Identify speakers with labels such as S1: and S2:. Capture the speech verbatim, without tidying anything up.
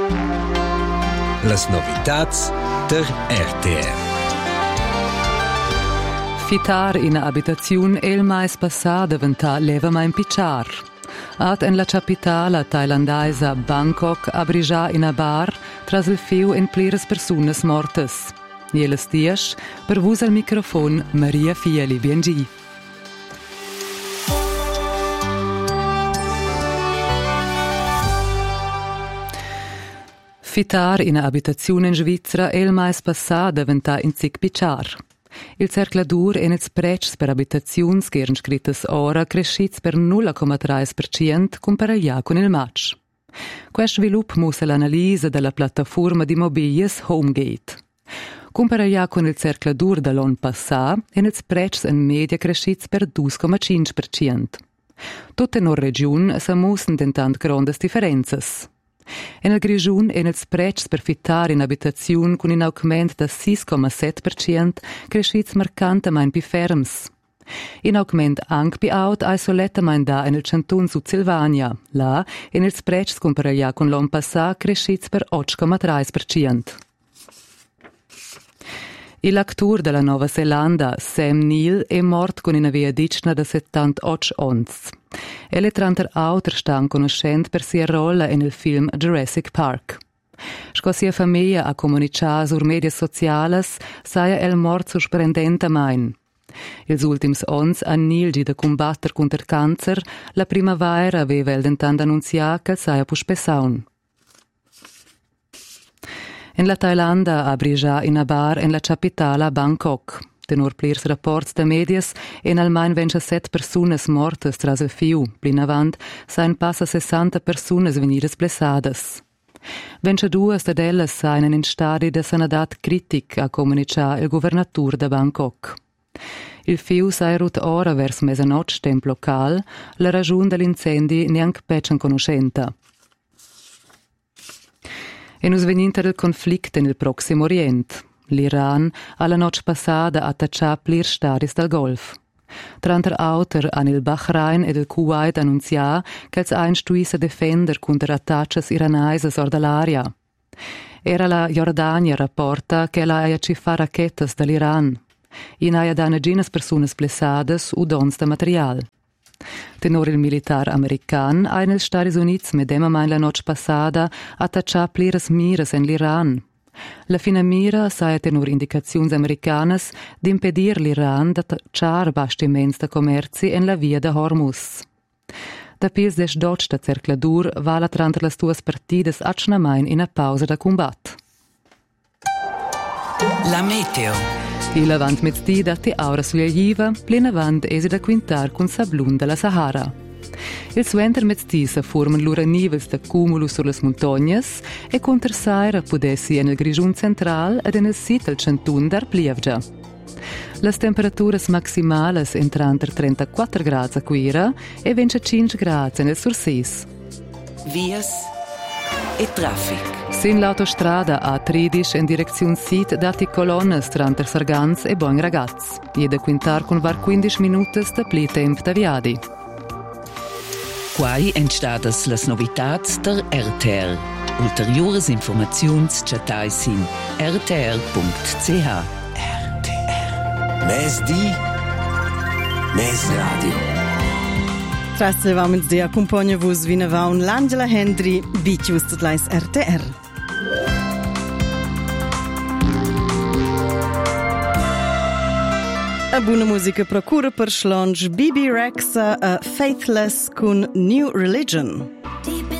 S1: Las novitats der R T R.
S2: Fitar in abitaziun el mais passà diventà levamein pitschar. Ad en la capitala thailandaisa Bangkok abrisà in a bar tras il fiu en pliras persunas mortas. Jeles dies, per vus al microfon Maria Fieli Biengi. Fitar in abitaziun in Svizra el mais passà diventà in zic pitschar. Il cercladur en els precs per abitaziuns che eren scrittas ora crescits per nulla comma tre per cento comparellià con il match. Quest svilup musa l'analisa della piattaforma di mobilies HomeGate. Comparellià con il cercladur dall'on passà en els precs en media crescits per due comma cinque per cento. Tutte nor region s'amussen dentant grandes differenzas. En el Grigiun en els precs per fitar in abitaziun con un augment da six comma sette per cento crescits marcantamain pi ferms. In augment anc pi aut ai solettamain da en el cantun Sud Silvania, là en els precs comparellià con l'on passà crescits per otto comma tre per cento. Il actor della Nova Zelanda, Sam Neill, è mort con una via dicna da settantotto ons. El è tranter auter stan conoscent per sia rolla nel film Jurassic Park. Sco sia famiglia ha comunicato sur media sociales, saia el mort sorprendentamain. Ils ultims ons han Neill gi da combatter contra cancer, la primavera aveva el dentant annunzià che saia puspessaun. En la Thailanda abrisà in a bar en la capitala Bangkok. Tenor plirs rapports da medias en almain ventisette persunas mortas tras il fiu. Plin avant sain passa sessanta persunas venidas blessadas. ventiduas da ellas sain in stadi de sanadat critic a comunicà il governatur da Bangkok. Il fiu sai rut ora vers mesanotch temp local, la ragiun dell'incendi neanche peccian conoscenta. E nus veninter il conflict nel Proximo Orient. L'Iran ha la noche passada attaccià plir stadis dal Golf. Tranter auter han il Bahrain ed il Kuwait annunzià che els ein stuissa defender contra attaccias iranaisas or dall'aria. Era la Jordania rapporta che la aia ci fa rachetas dall'Iran. In aia da neginas persunas blessadas u dons da material. Tenor il militar american ha in els Stati Units medemamein la noche passada attaccià pliras miras en l'Iran. La fina mira saia tenor indicaziuns americanas d'impedir l'Iran d'attacciar bastiments da commerci en la via de Hormuz. Da pils des dotsch da cercladur vala tranter las duas partidas acnamain in a pausa da combat.
S3: La meteo.
S2: Il avant mezzdi dati aura sulla Jiva, plena avant esi da quintar con sablun della Sahara. Il suenter mezzdi sa forman lura nivels da cumulus sur las montagnas e conter saira pudessi en el Grigiun central ed en el sit al cantun dar Plievgia. Las temperaturas maximales entran ter trentaquattro gradi a Quira e venticinque gradi nel Sursis.
S3: Vias e traffic.
S2: Sin l'autostrada A tredici in direzione Sit dati colonnes tranter Sargans e Bon Ragaz. Jede quintar con var quindici minuti da pli temp da viadi.
S3: Quai entstadas las novitats der R T R. Ulteriores informaziuns chatais in r t r punct c h.
S1: R T R. Mes di, mes radio.
S4: Trasse vamens de accompagna vos vinavaun l'Angela Hendry, vitius tot lais R T R. A buona musica procura per schlonge B B Rexa a Faithless con New Religion.